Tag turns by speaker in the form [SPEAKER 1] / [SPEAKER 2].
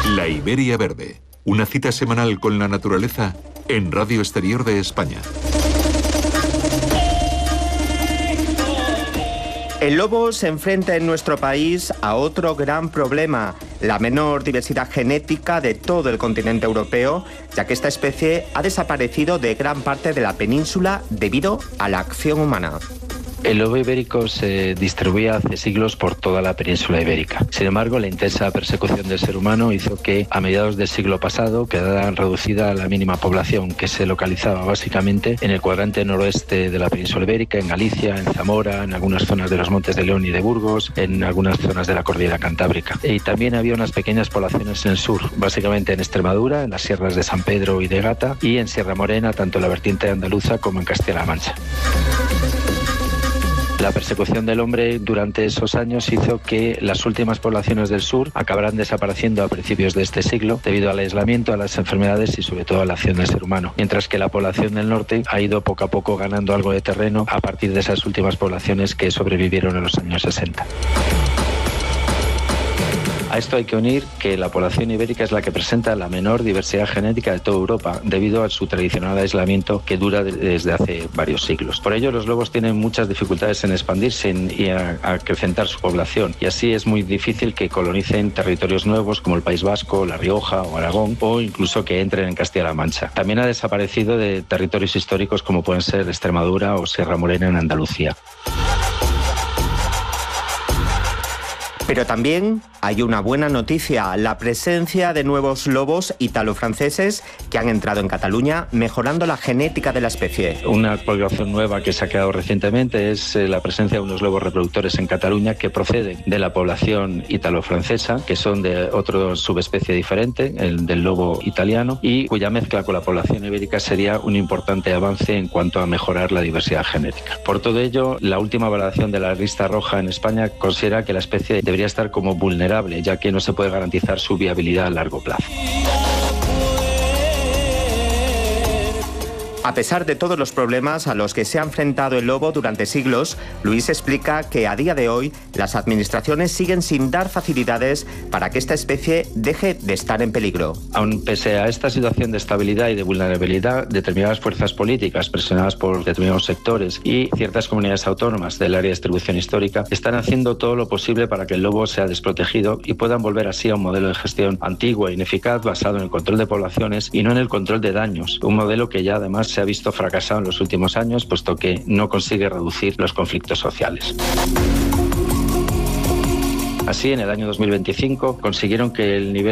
[SPEAKER 1] La Iberia Verde, una cita semanal con la naturaleza en Radio Exterior de España.
[SPEAKER 2] El lobo se enfrenta en nuestro país a otro gran problema, la menor diversidad genética de todo el continente europeo, ya que esta especie ha desaparecido de gran parte de la península debido a la acción humana.
[SPEAKER 3] El lobo ibérico se distribuía hace siglos por toda la península ibérica. Sin embargo, la intensa persecución del ser humano hizo que a mediados del siglo pasado quedara reducida la mínima población, que se localizaba básicamente en el cuadrante noroeste de la península ibérica, en Galicia, en Zamora, en algunas zonas de los Montes de León y de Burgos, en algunas zonas de la cordillera Cantábrica. Y también había unas pequeñas poblaciones en el sur, básicamente en Extremadura, en las sierras de San Pedro y de Gata, y en Sierra Morena, tanto en la vertiente andaluza como en Castilla-La Mancha. La persecución del hombre durante esos años hizo que las últimas poblaciones del sur acabaran desapareciendo a principios de este siglo debido al aislamiento, a las enfermedades y sobre todo a la acción del ser humano, mientras que la población del norte ha ido poco a poco ganando algo de terreno a partir de esas últimas poblaciones que sobrevivieron en los años 60. A esto hay que unir que la población ibérica es la que presenta la menor diversidad genética de toda Europa, debido a su tradicional aislamiento que dura desde hace varios siglos. Por ello, los lobos tienen muchas dificultades en expandirse y a acrecentar su población, y así es muy difícil que colonicen territorios nuevos como el País Vasco, La Rioja o Aragón, o incluso que entren en Castilla-La Mancha. También ha desaparecido de territorios históricos como pueden ser Extremadura o Sierra Morena en Andalucía.
[SPEAKER 2] Pero también hay una buena noticia, la presencia de nuevos lobos italo-franceses que han entrado en Cataluña, mejorando la genética de la especie.
[SPEAKER 3] Una población nueva que se ha creado recientemente es la presencia de unos lobos reproductores en Cataluña que proceden de la población italo-francesa, que son de otra subespecie diferente, el del lobo italiano, y cuya mezcla con la población ibérica sería un importante avance en cuanto a mejorar la diversidad genética. Por todo ello, la última valoración de la lista roja en España considera que la especie debería estar como vulnerable, ya que no se puede garantizar su viabilidad a largo plazo.
[SPEAKER 2] A pesar de todos los problemas a los que se ha enfrentado el lobo durante siglos, Luis explica que a día de hoy las administraciones siguen sin dar facilidades para que esta especie deje de estar en peligro.
[SPEAKER 3] Aun pese a esta situación de estabilidad y de vulnerabilidad, determinadas fuerzas políticas presionadas por determinados sectores y ciertas comunidades autónomas del área de distribución histórica están haciendo todo lo posible para que el lobo sea desprotegido y puedan volver así a un modelo de gestión antiguo e ineficaz basado en el control de poblaciones y no en el control de daños, un modelo que ya además se ha visto fracasado en los últimos años, puesto que no consigue reducir los conflictos sociales. Así, en el año 2025 consiguieron que el nivel